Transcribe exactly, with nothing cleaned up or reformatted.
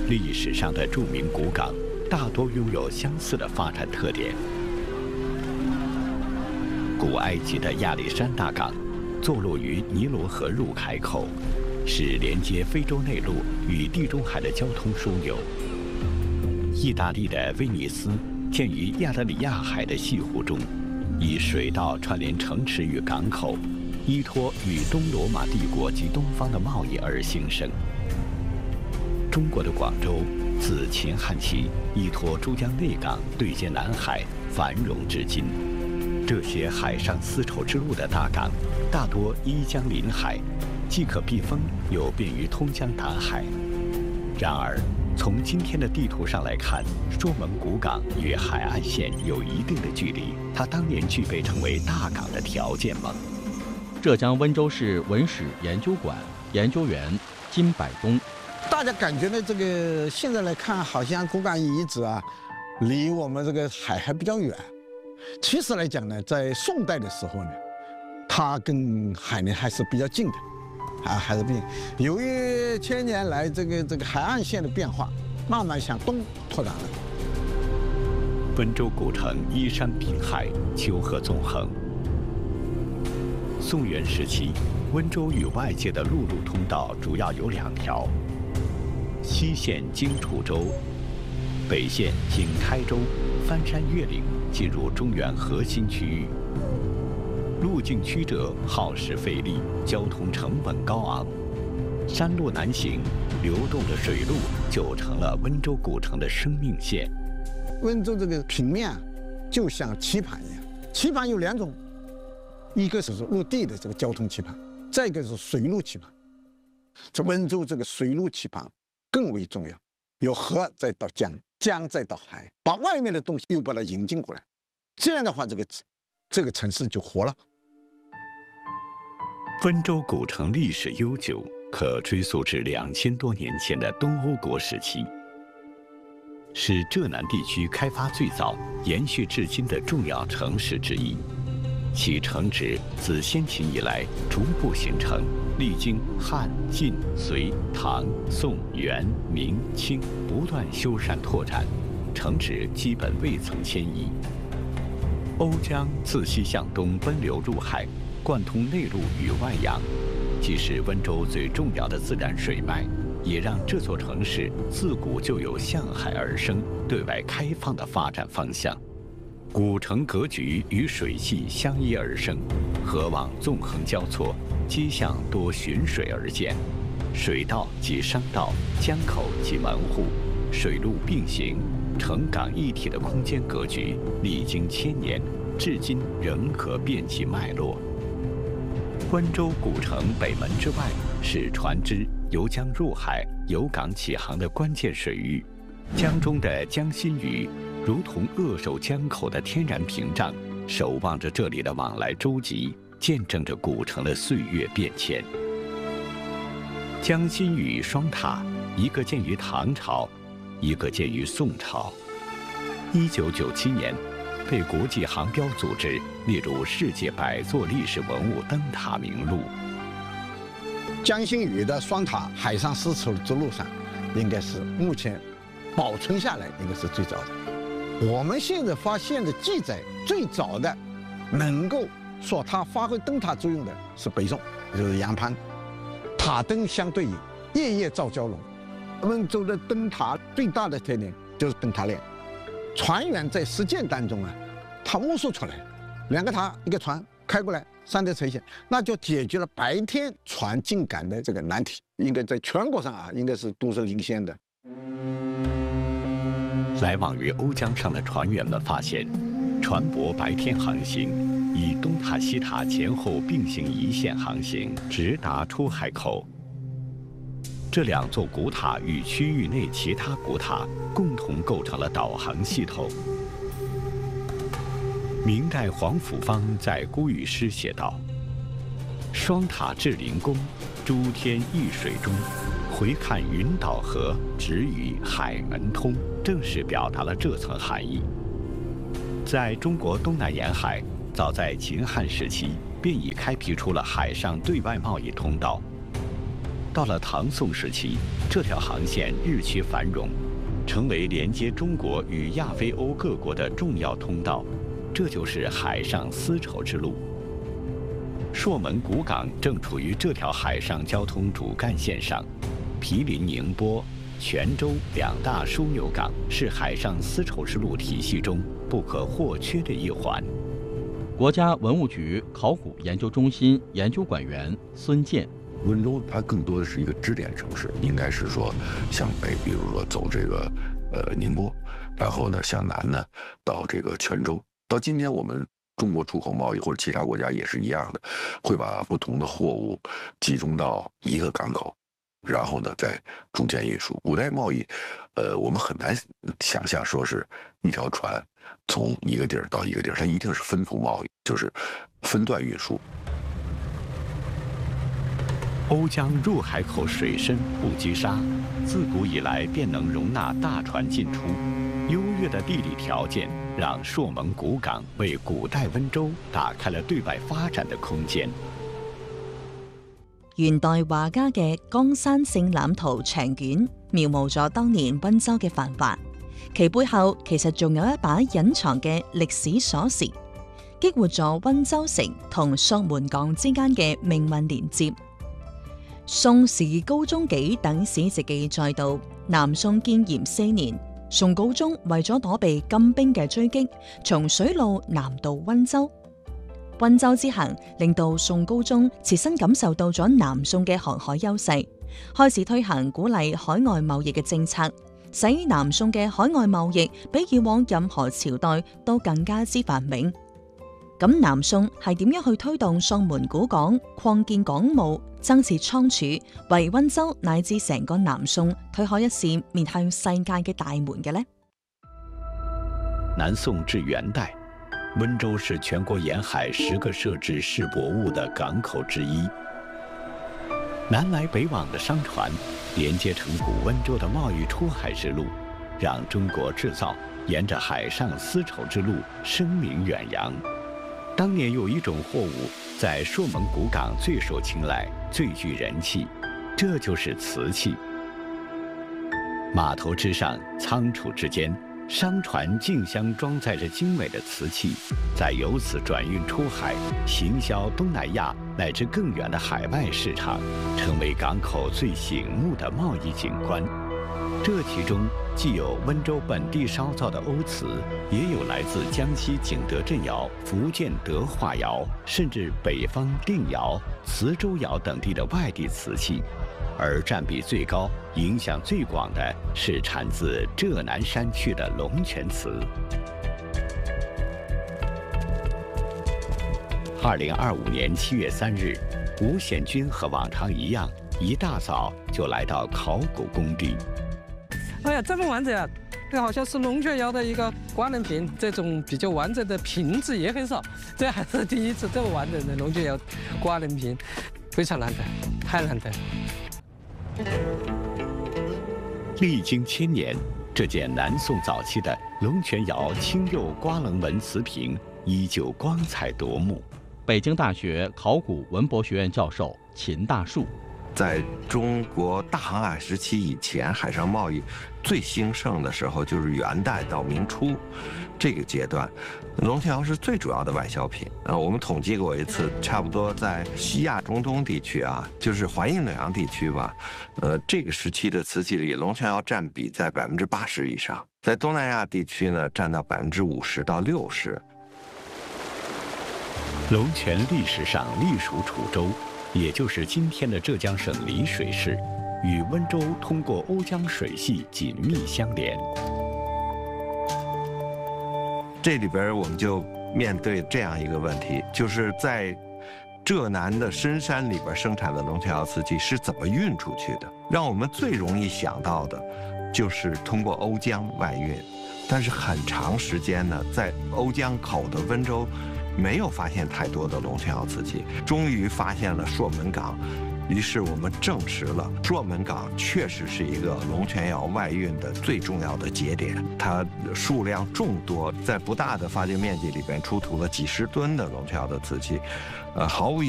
历史上的著名古港大多拥有相似的发展特点。古埃及的亚历山大港坐落于尼罗河入海口，是连接非洲内陆与地中海的交通枢纽。意大利的威尼斯建于亚得里亚海的西湖中，以水道串联城池与港口，依托与东罗马帝国及东方的贸易而兴盛。中国的广州自秦汉起依托珠江内港对接南海，繁荣至今。这些海上丝绸之路的大港，大多依江临海，既可避风，又便于通江达海。然而，从今天的地图上来看，说门古港与海岸线有一定的距离，它当年具备成为大港的条件吗？ 浙江温州市文史研究馆研究员金百东。 大家感觉呢，这个现在来看，好像古港遗址啊，离我们这个海还比较远。其实来讲呢，在宋代的时候呢，它跟海呢还是比较近的，啊，还是比近。由于千年来这个这个海岸线的变化，慢慢向东拓展了。 温州古城依山并海，丘壑纵横。宋元时期，温州与外界的陆路通道主要有两条。西线经楚州，北线经开州，翻山越岭，进入中原核心区域。路径曲折，耗时费力，交通成本高昂。山路难行，流动的水路就成了温州古城的生命线。 温州这个平面就像棋盘一样，棋盘有两种，一个是陆地的这个交通棋盘，再一个是水路棋盘。这温州这个水路棋盘更为重要，由河再到江，江再到海，把外面的东西又把它引进过来，这样的话，这个这个城市就活了。 温州古城历史悠久，可追溯至两千多年前的东欧国时期，是浙南地区开发最早、延续至今的重要城市之一。其城址自先秦以来逐步形成，历经汉、晋、隋、唐、宋、元、明、清不断修缮拓展，城址基本未曾迁移。瓯江自西向东奔流入海，贯通内陆与外洋，既是温州最重要的自然水脉，也让这座城市自古就有向海而生、对外开放的发展方向。古城格局与水系相依而生，河网纵横交错，街巷多循水而建，水道及商道、江口及门户、水陆并行、城港一体的空间格局，历经千年，至今仍可辨其脉络。温州古城北门之外是船只由江入海、由港起航的关键水域，江中的江心屿如同扼守江口的天然屏障，守望着这里的往来舟楫，见证着古城的岁月变迁。江心屿双塔，一个建于唐朝，一个建于宋朝。一九九七年，被国际航标组织列入世界百座历史文物灯塔名录。 江心屿的双塔海上丝绸之路上，应该是目前保存下来，应该是最早的。我们现在发现的记载，最早的能够说它发挥灯塔作用的是北宋，就是杨攀。塔灯相对应，夜夜照蛟龙。温州的灯塔最大的特点就是灯塔链。船员在实践当中啊，他摸索出来，两个塔一个船开过来，三条垂线，那就解决了白天船进港的这个难题。应该在全国上啊，应该是都是领先的。 来往于瓯江上的船员们发现，船舶白天航行，以东塔西塔前后并行一线航行，直达出海口。这两座古塔与区域内其他古塔共同构成了导航系统。明代黄甫芳在《孤屿诗》写道：“双塔至灵宫，诸天一水中。回看云岛河，直与海门通。”正是表达了这层含义。在中国东南沿海，早在秦汉时期便已开辟出了海上对外贸易通道。 到了唐宋时期，这条航线日趋繁荣，成为连接中国与亚非欧各国的重要通道，这就是海上丝绸之路。朔门古港正处于这条海上交通主干线上，毗邻宁波、泉州两大枢纽港，是海上丝绸之路体系中不可或缺的一环。 国家文物局考古研究中心研究馆员孙健。 温州它更多的是一个支点城市，应该是说向北，比如说走这个呃宁波，然后呢向南呢到这个泉州。到今天我们中国出口贸易或者其他国家也是一样的，会把不同的货物集中到一个港口，然后呢在中间运输。古代贸易，呃，我们很难想象说是一条船从一个地儿到一个地儿，它一定是分途贸易，就是分段运输。 瓯江入海口水深不积沙，自古以来便能容纳大船进出。优越的地理条件让朔门古港为古代温州打開了對外發展的空間。 元代畫家嘅《江山勝覽圖》長卷描摹咗當年温州嘅繁華，其背後其實仲有一把隱藏嘅歷史鎖匙，激活咗温州城同朔門港之間嘅命運連接。《宋史高宗紀》等史籍記載到，南宋建炎四年，宋高宗為咗躲避金兵嘅追擊，從水路南渡温州。温州之行令到宋高宗切身感受到咗南宋嘅航海優勢，開始推行鼓勵海外貿易嘅政策，使南宋嘅海外貿易比以往任何朝代都更加之繁榮。咁南宋係點樣去推動朔門古港擴建港務、增設倉儲，為温州乃至成個南宋推開一扇面向世界嘅大門嘅呢？ 南宋至元代，温州是全國沿海十個設置世博物的港口之一。南來北往的商船連接成古温州的貿易出海之路，讓中國製造沿着海上絲綢之路聲名遠揚。當年有一種貨物在朔門古港最受青睞、最具人氣，這就是瓷器。碼頭之上、倉儲之間，商船競相裝載着精美的瓷器，再由此轉運出海，行銷東南亞乃至更遠的海外市場，成為港口最醒目的貿易景觀。這其中既有温州本地燒造的瓯瓷，也有來自江西景德鎮窯、福建德化窯，甚至北方定窯、磁州窯等地的外地瓷器。而佔比最高、影響最廣的是產自浙南山區的龍泉瓷。二零二五年七月三日，吳顯軍和往常一樣，一大早就來到考古工地。 哎呀，這麼完整啊！這好像是龍泉窯的一個刮稜瓶，這種比較完整的瓶子也很少，這還是第一次這麼完整的龍泉窯刮稜瓶，非常難得，太難得。 歷經千年，這件南宋早期的龍泉窯青釉刮稜紋瓷瓶依舊光彩奪目。 北京大學考古文博學院教授秦大樹。 在中國大航海時期以前，海上貿易最興盛的時候就是元代到明初這個階段，龍泉窯是最主要的外銷品。呃，我們統計過一次，差不多在西亞中東地區啊，就是淮陰暖陽地區吧，呃，這個時期的瓷器裏，龍泉窯佔比在百分之八十以上，在東南亞地區呢，佔到百分之五十到六十。 龍泉歷史上隸屬楚州，也就是今天的浙江省麗水市，與温州通過瓯江水系緊密相連。 這裡邊我們就面對這樣一個問題，就是在浙南的深山裡邊生產的龍泉窯瓷器是怎麼運出去的？讓我們最容易想到的，就是通過瓯江外運。但是很長時間呢，在瓯江口的温州，沒有發現太多的龍泉窯瓷器，終於發現了朔門港，於是我們證實了朔門港確實是一個龍泉窯外運的最重要的節點。它數量眾多，在不大的發掘面積裡邊出土了幾十噸的龍泉窯的瓷器，呃，毫無疑